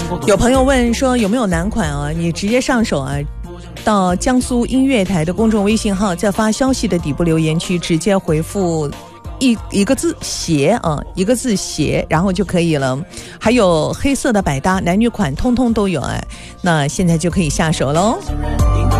有朋友问说有没有男款啊？你直接上手啊，到江苏音乐台的公众微信号，在发消息的底部留言区直接回复一个字鞋啊，一个字鞋，然后就可以了。还有黑色的百搭男女款通通都有哎，那现在就可以下手喽。